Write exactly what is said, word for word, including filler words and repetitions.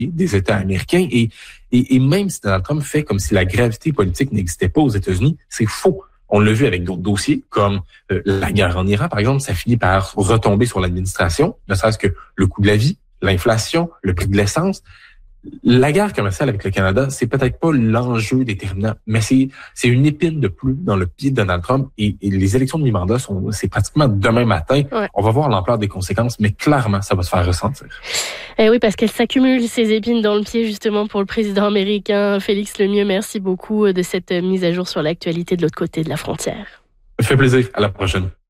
des États américains. Et, et, et même si Donald Trump fait comme si la gravité politique n'existait pas aux États-Unis, c'est faux. On l'a vu avec d'autres dossiers, comme euh, la guerre en Iran, par exemple, ça finit par retomber sur l'administration, ne serait-ce que le coût de la vie, l'inflation, le prix de l'essence. La guerre commerciale avec le Canada, c'est peut-être pas l'enjeu déterminant, mais c'est c'est une épine de plus dans le pied de Donald Trump. Et, et les élections de mi-mandat, sont, c'est pratiquement demain matin. Ouais. On va voir l'ampleur des conséquences, mais clairement, ça va se faire ressentir. Eh oui, parce qu'elle s'accumule, ces épines dans le pied, justement, pour le président américain. Félix Lemieux, merci beaucoup de cette mise à jour sur l'actualité de l'autre côté de la frontière. Ça fait plaisir. À la prochaine.